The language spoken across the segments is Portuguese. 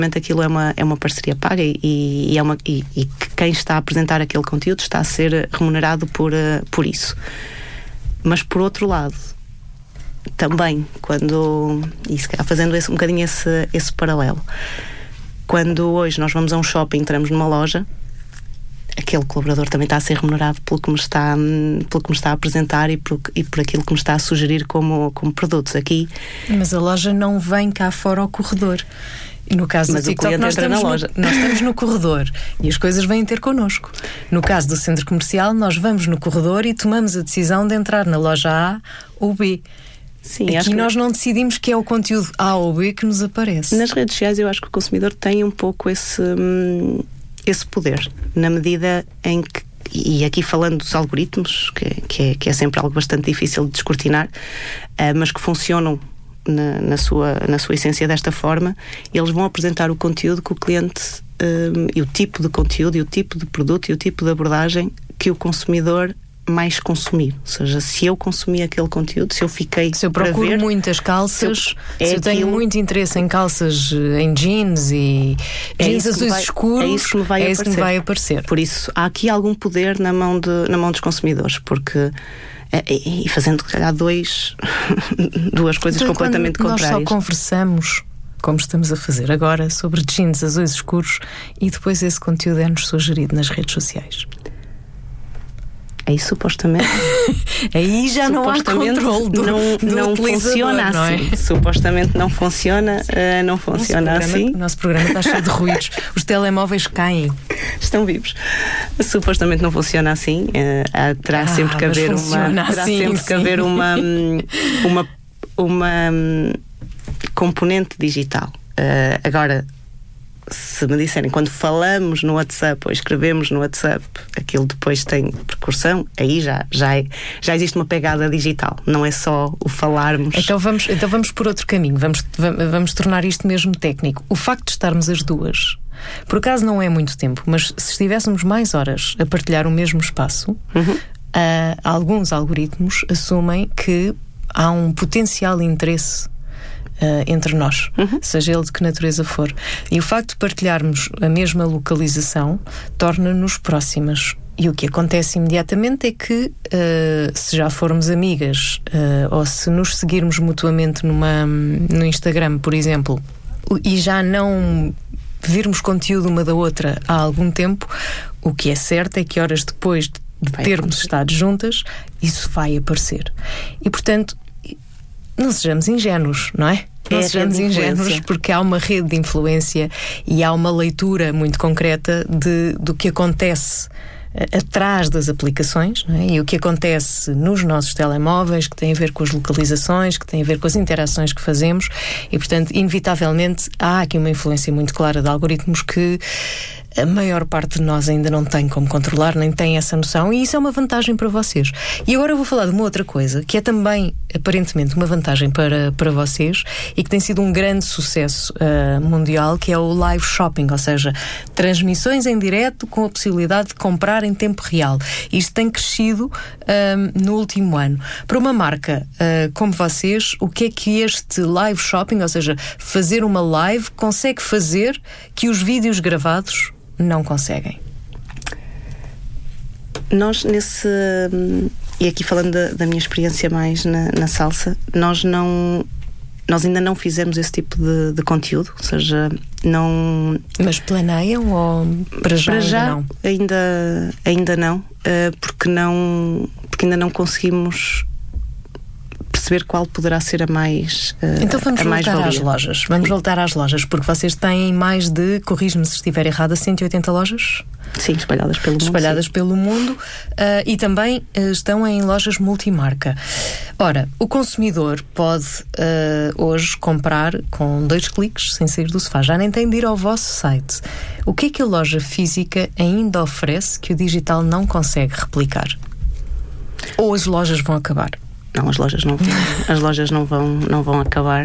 aquilo é uma parceria paga e que quem está a apresentar aquele conteúdo está a ser remunerado por isso. Mas por outro lado, também e se calhar fazendo um bocadinho esse paralelo, quando hoje nós vamos a um shopping, entramos numa loja, aquele colaborador também está a ser remunerado pelo que me está a apresentar e por aquilo que me está a sugerir como produtos aqui. Mas a loja não vem cá fora ao corredor. E no caso do TikTok, nós estamos no corredor e as coisas vêm ter connosco. No caso do centro comercial, nós vamos no corredor e tomamos a decisão de entrar na loja A ou B. Sim, aqui nós não decidimos que é o conteúdo A ou B que nos aparece. Nas redes sociais eu acho que o consumidor tem um pouco esse poder, na medida em que, e aqui falando dos algoritmos, que é sempre algo bastante difícil de descortinar, mas que funcionam na sua essência desta forma, eles vão apresentar o conteúdo que o cliente e o tipo de conteúdo e o tipo de produto e o tipo de abordagem que o consumidor mais consumir. Ou seja, se eu consumi aquele conteúdo, se eu procuro muitas calças, se eu tenho muito interesse em calças, em jeans e jeans azuis escuros, é isso que me vai aparecer. Por isso, há aqui algum poder na mão dos consumidores, porque e fazendo, se calhar, duas coisas então, completamente contrárias. Nós só conversamos, como estamos a fazer agora, sobre jeans azuis escuros e depois esse conteúdo é-nos sugerido nas redes sociais. Aí supostamente aí já não há controle não funciona assim. Supostamente não funciona assim. O nosso programa está cheio de ruídos. Os telemóveis caem. Estão vivos. Supostamente não funciona assim. Terá sempre que haver uma componente digital. Agora, se me disserem, quando falamos no WhatsApp ou escrevemos no WhatsApp, aquilo depois tem percussão, aí já existe uma pegada digital, não é só o falarmos. Então vamos por outro caminho, vamos tornar isto mesmo técnico. O facto de estarmos as duas, por acaso não é muito tempo, mas se estivéssemos mais horas a partilhar o mesmo espaço, alguns algoritmos assumem que há um potencial interesse entre nós, seja ele de que natureza for. E o facto de partilharmos a mesma localização torna-nos próximas. E o que acontece imediatamente é que, se já formos amigas, ou se nos seguirmos mutuamente no Instagram, por exemplo, e já não virmos conteúdo uma da outra há algum tempo, o que é certo é que horas depois de termos estado juntas, isso vai aparecer. E, portanto, não sejamos ingênuos, não é? Não sejamos ingênuos, porque há uma rede de influência e há uma leitura muito concreta do que acontece atrás das aplicações, não é? E o que acontece nos nossos telemóveis, que tem a ver com as localizações, que tem a ver com as interações que fazemos, e portanto, inevitavelmente, há aqui uma influência muito clara de algoritmos que a maior parte de nós ainda não tem como controlar, nem tem essa noção, e isso é uma vantagem para vocês. E agora eu vou falar de uma outra coisa, que é também, aparentemente, uma vantagem para vocês, e que tem sido um grande sucesso mundial, que é o live shopping, ou seja, transmissões em direto com a possibilidade de comprar em tempo real. Isto tem crescido no último ano. Para uma marca como vocês, o que é que este live shopping, ou seja, fazer uma live, consegue fazer que os vídeos gravados não conseguem? Nós e aqui falando da minha experiência mais na salsa, nós ainda não fizemos esse tipo de conteúdo, ou seja, não... Mas planeiam ou para já não? Ainda não, porque ainda não conseguimos perceber qual poderá ser a mais então vamos voltar às lojas. Vamos voltar às lojas, porque vocês têm mais de, corrige-me se estiver errada, 180 lojas? Sim, espalhadas pelo mundo, e também estão em lojas multimarca. Ora, o consumidor pode hoje comprar com 2 cliques, sem sair do sofá. Já nem tem de ir ao vosso site. O que é que a loja física ainda oferece que o digital não consegue replicar? Ou as lojas vão acabar? Não, as lojas não vão acabar.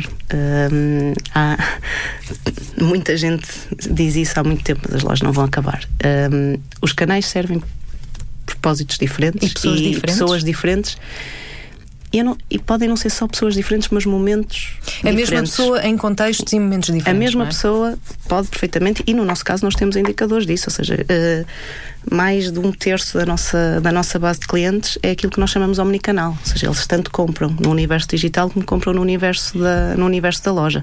Muita gente diz isso há muito tempo, mas as lojas não vão acabar. Os canais servem propósitos diferentes e pessoas diferentes. E podem não ser só pessoas diferentes, mas momentos a diferentes. Mesma pessoa em contextos e momentos diferentes. A mesma pessoa pode perfeitamente, e no nosso caso nós temos indicadores disso, ou seja, mais de 1/3 da nossa base de clientes é aquilo que nós chamamos omnicanal, ou seja, eles tanto compram no universo digital como compram no universo da loja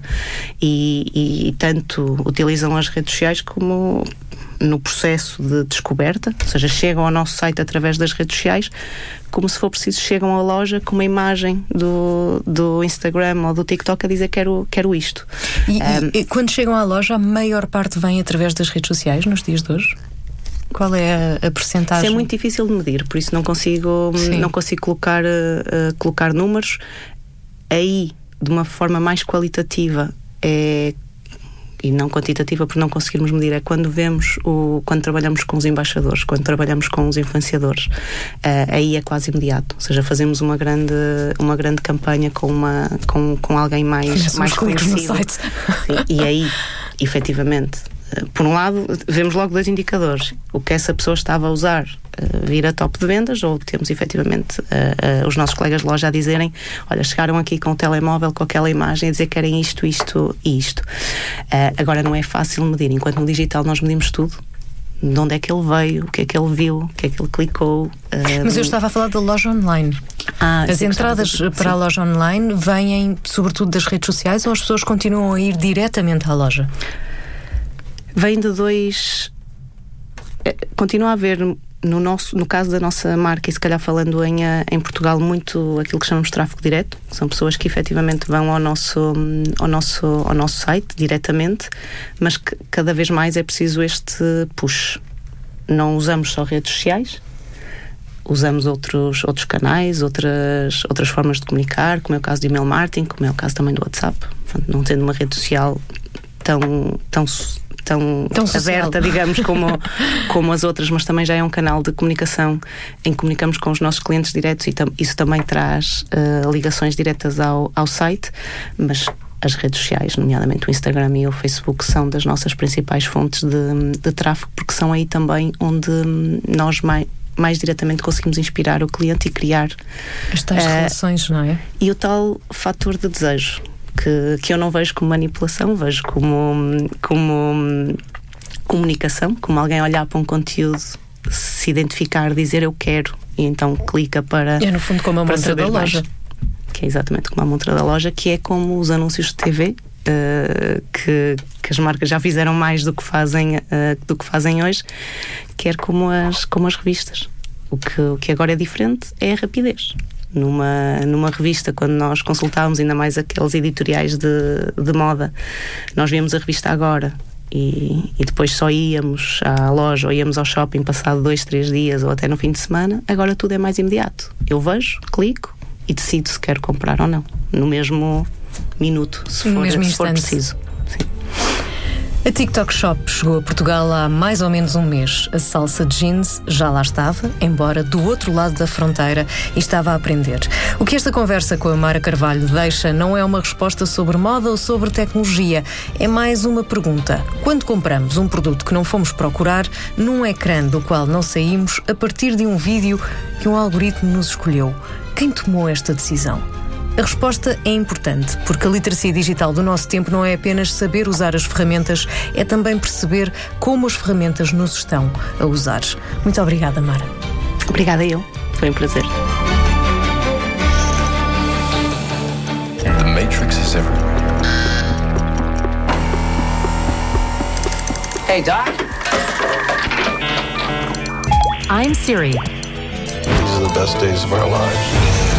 e tanto utilizam as redes sociais como no processo de descoberta, ou seja, chegam ao nosso site através das redes sociais, como se for preciso chegam à loja com uma imagem do Instagram ou do TikTok a dizer quero isto. E quando chegam à loja, a maior parte vem através das redes sociais nos dias de hoje? Qual é a percentagem? Isso é muito difícil de medir, por isso não consigo colocar números. Aí, de uma forma mais qualitativa, e não quantitativa, por não conseguirmos medir, é quando trabalhamos com os embaixadores, quando trabalhamos com os influenciadores, aí é quase imediato, ou seja, fazemos uma grande campanha com alguém mais conhecido no site. E aí, efetivamente, por um lado, vemos logo 2 indicadores: o que essa pessoa estava a usar vira top de vendas, ou temos efetivamente os nossos colegas de loja a dizerem: olha, chegaram aqui com o telemóvel, com aquela imagem, a dizer que querem isto e isto. Agora não é fácil medir, enquanto no digital nós medimos tudo. De onde é que ele veio, o que é que ele viu, o que é que ele clicou. Mas eu estava a falar da loja online. As entradas para a loja online vêm sobretudo das redes sociais, ou as pessoas continuam a ir diretamente à loja? Vem de 2. Continua a haver, no caso da nossa marca, e se calhar falando em Portugal, muito aquilo que chamamos de tráfego direto. São pessoas que efetivamente vão ao nosso site diretamente, mas que cada vez mais é preciso este push. Não usamos só redes sociais, usamos outros canais, outras formas de comunicar, como é o caso de email marketing, como é o caso também do WhatsApp. Portanto, não tendo uma rede social tão aberta, digamos, como as outras, mas também já é um canal de comunicação em que comunicamos com os nossos clientes diretos, e isso também traz ligações diretas ao site, mas as redes sociais, nomeadamente o Instagram e o Facebook, são das nossas principais fontes de tráfego, porque são aí também onde nós mais diretamente conseguimos inspirar o cliente e criar as tais relações, não é? E o tal fator de desejo, que eu não vejo como manipulação, vejo como comunicação, como alguém olhar para um conteúdo, se identificar, dizer eu quero, e então clica para... É no fundo como a montra da loja. Que é exatamente como a montra da loja, que é como os anúncios de TV, que as marcas já fizeram mais do que fazem hoje, quer como as revistas. O que agora é diferente é a rapidez. Numa revista, quando nós consultávamos, ainda mais aqueles editoriais de moda, nós víamos a revista agora e depois só íamos à loja ou íamos ao shopping passado 2-3 dias ou até no fim de semana. Agora tudo é mais imediato. Eu vejo, clico e decido se quero comprar ou não, no mesmo minuto, se for preciso. Sim. A TikTok Shop chegou a Portugal há mais ou menos um mês. A salsa jeans já lá estava, embora do outro lado da fronteira, e estava a aprender. O que esta conversa com a Mara Carvalho deixa não é uma resposta sobre moda ou sobre tecnologia, é mais uma pergunta. Quando compramos um produto que não fomos procurar, num ecrã do qual não saímos, a partir de um vídeo que um algoritmo nos escolheu, quem tomou esta decisão? A resposta é importante, porque a literacia digital do nosso tempo não é apenas saber usar as ferramentas, é também perceber como as ferramentas nos estão a usar. Muito obrigada, Mara. Obrigada eu. Foi um prazer. The Matrix is everywhere. Hey, Doc. I'm Siri. These are the best days of our lives.